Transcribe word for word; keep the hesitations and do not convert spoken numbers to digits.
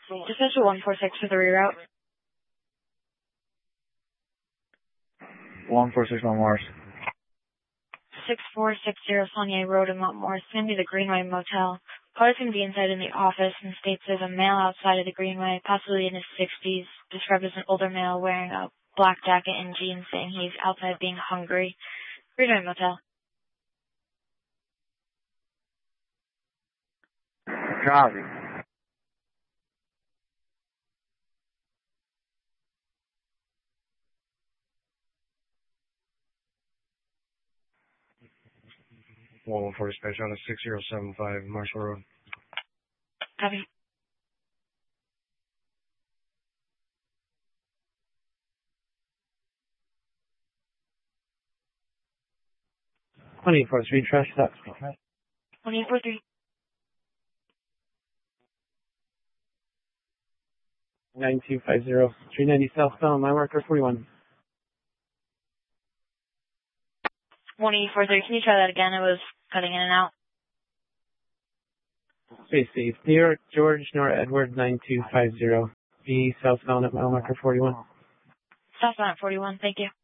Dispatcher one four six for the reroute. one four six on Mars. six four six zero Saunier Road in Mount Morris. It's going to be the Greenway Motel. Car's going to be inside in the office and states there's a male outside of the Greenway, possibly in his sixties, described as an older male wearing a black jacket and jeans, saying he's outside being hungry. Greenway Motel. Copy. one one four dispatch on a six zero seven five Marshall Road. Copy. one eight four three, trash stop. one eight four three. nine two five zero, three ninety southbound, line marker forty-one. one eight four three, can you try that again? It was cutting in and out. Space safe. New York, George, Nora Edward, nine two five zero. Be southbound at mile marker forty-one. Southbound at forty-one, thank you.